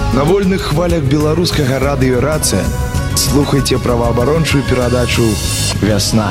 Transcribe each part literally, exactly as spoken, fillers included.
На вольных хвалях беларускага радыё «Рацыя» слухайте праваабарончую перадачу «Вясна».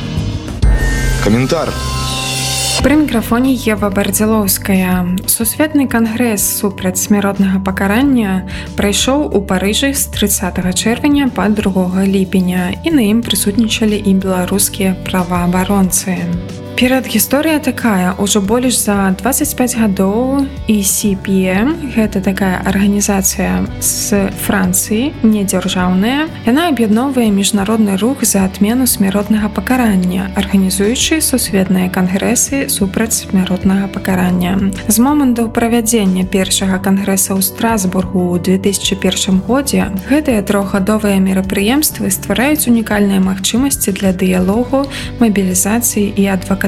Каментар. Пры мікрафоне Ева Бардзілоўская. Сусветны кангрэс супраць смяротнага пакарання прайшоў у Парыжы з трыццатага чэрвеня па другога ліпеня, і на ім прысутнічалі і беларускія праваабаронцы. Перадгісторыя такая: ужо больш за дваццаць пяць гадоў і си пі эм, гэта такая арганізацыя з Францыі, недзяржаўная, яна аб'ядноўвае міжнародны рух за адмену смяротнага пакарання, арганізуючы сусветныя кангрэсы супраць смяротнага пакарання. З моманту правядзення першага кангрэса ў Страсбургу ў две тысячы першым годзе гэтыя трохгадовыя мерапрыемствы ствараюць унікальныя магчымасці для дыялогу, мабілізацыі і адвакатуры.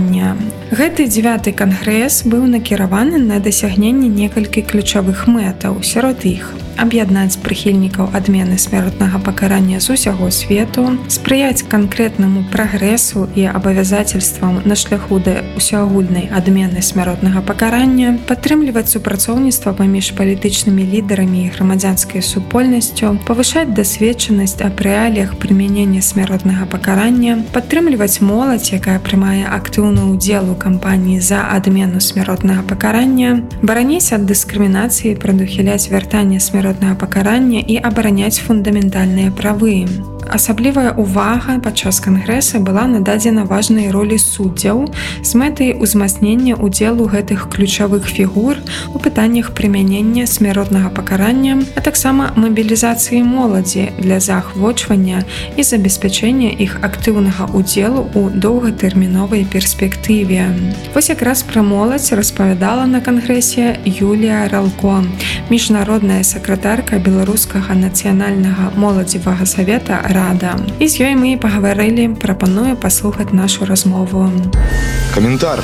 Гэты дзевяты кангрэс быў накіраваны на дасягненне некалькі ключавых мэтаў, сярод іх аб'яднаць прыхільнікаў адмены смяротнага пакарання з усяго свету, спрыяць канкрэтнаму прагрэсу і абавязацельствам на шляху да усеагульнай адмены смяротнага пакарання, падтрымліваць супрацоўніцтва паміж палітычнымі лідарамі і грамадзянскай супольнасцю, павышаць дасведчанасць аб рэаліях прымянення смяротнага пакарання, падтрымліваць моладзь, якая прымае актыўны ўдзел у кампаніі за адмену смяротнага пакарання, бараніць ад дыскрымінацыі, прадухіляць вяртанне смяротнага пакарання і абараняць фундаментальныя правы. Асаблівая ўвага падчас кангрэса была нададзена важнай ролі суддзяў з мэтай узмацнення ўдзелу гэтых ключавых фігур у пытаннях прымянення смяротнага пакарання, а таксама мабілізацыі моладзі для заахвочвання і забеспячэння іх актыўнага ўдзелу ў доўгатэрміновай перспектыве. Вось якраз пра моладзь распавядала на кангрэсе Юлія Ралко, міжнародная сакратарка беларускага нацыянальнага моладзевага савета «Рада». І з ёй мы пагаварылі, прапаную паслухаць нашу размову. Каментар.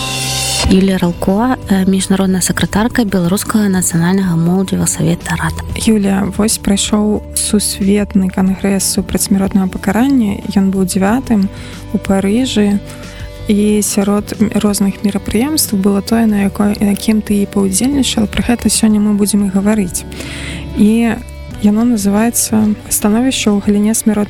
Юлія Ралко, міжнародная сакратарка беларускага нацыянальнага моладзевага савета «Рада». Юлія, вось прайшоў сусветны кангрэс супраць смяротнага пакарання. Ён быў дзевятым у Парыжы. І сярод розных мерапрыемстваў было тое, на якім ты і паўдзельнічала. Пра гэта сёння мы будзем і гаварыць. І яно называецца «Становішча ў галіне смяротнага